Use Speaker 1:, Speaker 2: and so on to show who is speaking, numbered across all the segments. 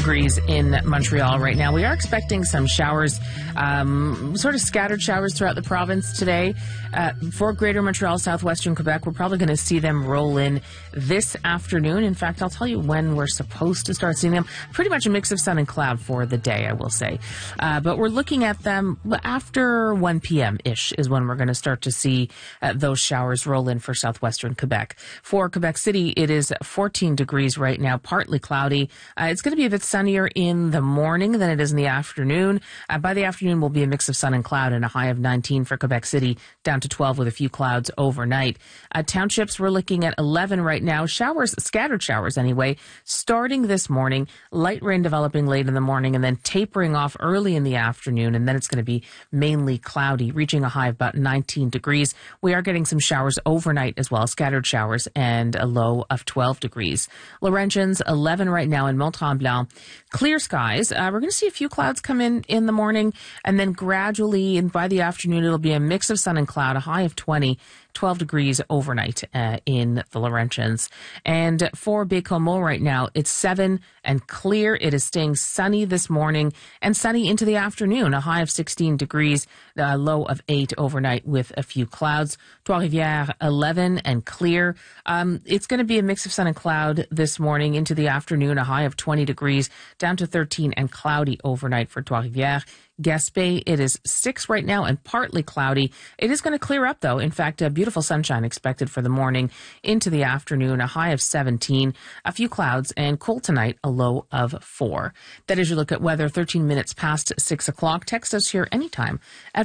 Speaker 1: degrees in Montreal right now. We are expecting some showers, sort of scattered showers throughout the province today. For Greater Montreal, southwestern Quebec, we're probably going to see them roll in this afternoon. In fact, I'll tell you when we're supposed to start seeing them. Pretty much a mix of sun and cloud for the day, I will say. But we're looking at them after 1 p.m.-ish is when we're going to start to see those showers roll in for southwestern Quebec. For Quebec City, it is 14 degrees right now, partly cloudy. It's going to be a bit sunnier in the morning than it is in the afternoon. By the afternoon, will be a mix of sun and cloud and a high of 19 for Quebec City, down to 12 with a few clouds overnight. Townships, we're looking at 11 right now. Showers, scattered showers anyway, starting this morning. Light rain developing late in the morning and then tapering off early in the afternoon. And then it's going to be mainly cloudy, reaching a high of about 19 degrees. We are getting some showers overnight as well, scattered showers, and a low of 12 degrees. Laurentians, 11 right now in Mont-Tremblant. Clear skies. We're going to see a few clouds come in the morning, and then gradually, and by the afternoon, it'll be a mix of sun and cloud, a high of 20. 12 degrees overnight in the Laurentians. And for Baie-Comeau right now, it's 7 and clear. It is staying sunny this morning and sunny into the afternoon, a high of 16 degrees, a low of 8 overnight with a few clouds. Trois-Rivières, 11 and clear. It's going to be a mix of sun and cloud this morning into the afternoon, a high of 20 degrees, down to 13 and cloudy overnight for Trois-Rivières. Gaspé, it is 6 right now and partly cloudy. It is going to clear up, though. In fact, beautiful sunshine expected for the morning into the afternoon, a high of 17, a few clouds, and cool tonight, a low of 4. That is your look at weather, 13 minutes past 6 o'clock. Text us here anytime at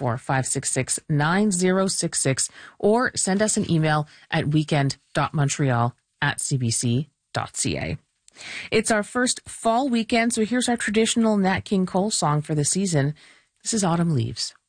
Speaker 1: 514-566-9066 or send us an email at weekend.montreal@cbc.ca. It's our first fall weekend, so here's our traditional Nat King Cole song for the season. This is Autumn Leaves.